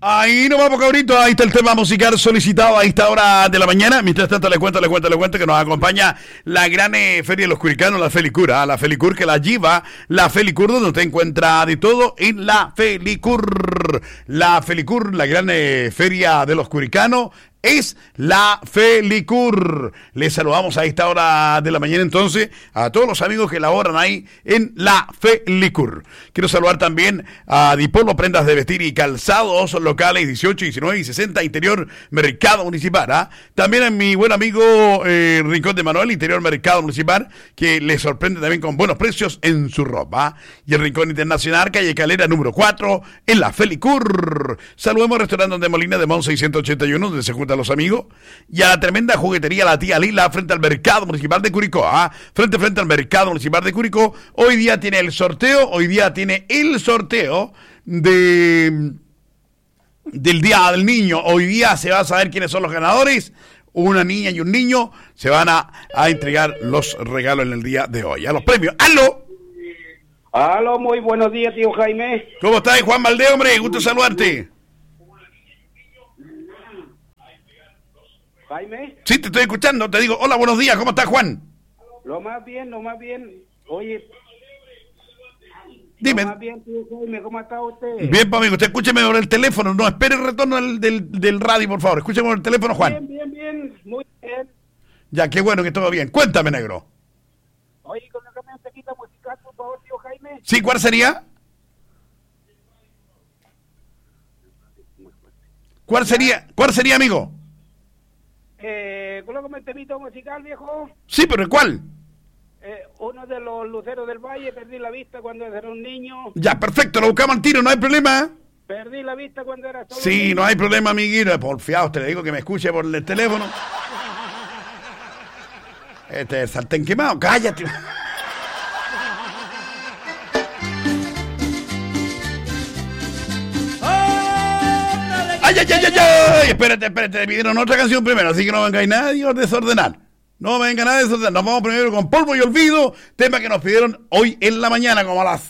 Ahí no vamos, cabrito. Ahí está el tema musical solicitado a esta hora de la mañana. Mientras tanto, le cuento que nos acompaña la gran Feria de los Curicanos, la Felicur. La Felicur que la lleva, la Felicur, donde usted encuentra de todo en la Felicur. La Felicur, la gran Feria de los Curicanos, es la Felicur. Les saludamos a esta hora de la mañana entonces a todos los amigos que laboran ahí en la Felicur. Quiero saludar también a Dipolo Prendas de Vestir y Calzados locales 18, 19 y 60 Interior Mercado Municipal. También a mi buen amigo Rincón de Manuel, Interior Mercado Municipal, que les sorprende también con buenos precios en su ropa. Y el Rincón Internacional, calle Calera número 4 en la Felicur. Saludemos al restaurante de Molina de Mon 681, donde se junta a los amigos, y a la tremenda juguetería La Tía Lila frente al Mercado Municipal de Curicó. Frente al Mercado Municipal de Curicó. Hoy día tiene el sorteo del Día del Niño. Hoy día se va a saber quiénes son los ganadores. Una niña y un niño se van a entregar los regalos en el día de hoy. A los premios. ¡Aló! Aló, muy buenos días, tío Jaime. ¿Cómo estás, Juan Valdés, hombre? Gusto saludarte. Jaime. Sí, te estoy escuchando, te digo, hola, buenos días, ¿cómo estás, Juan? Lo más bien. Oye. Dime. Lo más bien, tío Jaime, ¿cómo está usted? Bien, pues, amigo, usted escúcheme por el teléfono, no espere el retorno del radio, por favor, escúcheme por el teléfono, Juan. Bien, muy bien. Ya, qué bueno que todo bien. Cuéntame, negro. Oye, con la camioneta musical, por favor, tío Jaime. Sí, ¿cuál sería? ¿Cuál sería, amigo? Colócame el temito musical, viejo. Sí, pero ¿cuál? Uno de los luceros del valle, perdí la vista cuando era un niño. Ya, perfecto, lo buscamos al tiro, no hay problema. Perdí la vista cuando era solo Sí, niño. no hay problema, amiguito. Porfiado, te le digo que me escuche por el teléfono. Este es el sartén quemado, cállate. ¡Ay! Espérate, me pidieron otra canción primero, así que no vengáis nadie a desordenar. No venga nadie a desordenar. Nos vamos primero con Polvo y Olvido, tema que nos pidieron hoy en la mañana, como a las